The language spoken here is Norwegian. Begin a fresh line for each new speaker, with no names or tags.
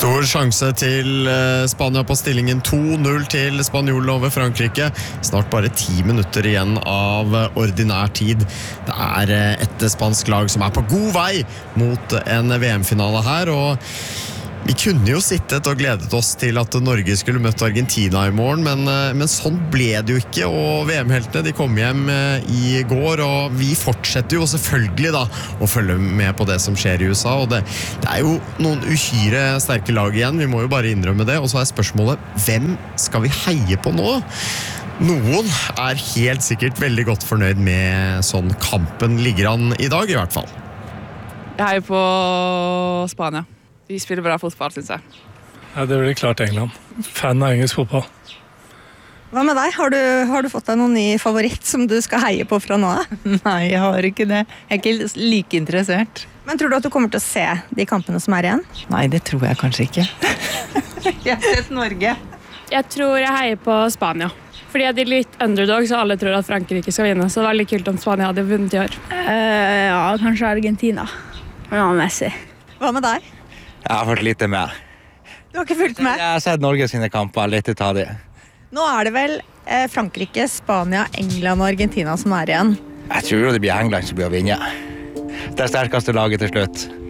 Stor sjanse til Spania på stillingen 2-0 til Spanjol over Frankrike. Snart bare 10 minutter igjen av ordinær tid. Det er et spansk lag som er på god vei mot en VM-finale her, og vi kunne jo sittet og gledet oss til at Norge skulle møte Argentina i morgen, men sånn ble det jo ikke, og VM-heltene de kom hjem i går, og vi fortsetter jo selvfølgelig da å følge med på det som skjer i USA, og det er jo noen uhyre sterke lag igjen, vi må jo bare innrømme det, og så er spørsmålet, hvem skal vi heie på nå? Noen er helt sikkert veldig godt fornøyd med sånn kampen ligger an i dag i hvert fall.
Jeg heier på Spania. De spiller bra fotball, synes jeg.
Ja, det blir klart England. Fan av engelsk fotball.
Hva med deg? Har du fått deg noen ny favoritt som du skal heie på fra nå?
Nei, jeg har ikke det. Jeg er ikke like interessert.
Men tror du at du kommer til å se de kampene som er igjen?
Nei, det tror jeg kanskje ikke. Jeg har sett Norge.
Jeg tror jeg heier på Spania. Fordi jeg er litt underdog, så alle tror at Frankrike skal vinne. Så det var veldig kult om Spania hadde vunnet i år.
Ja, kanskje Argentina. Ja, Messi.
Hva med deg?
Jeg har fått lite med.
Du har ikke fulgt med?
Jeg har sett Norge sine kamper, litt ut av det.
Nå er det vel Frankrike, Spania, England og Argentina som er igjen.
Jeg tror det blir England som blir å vinne. Det er sterkeste laget til slutt.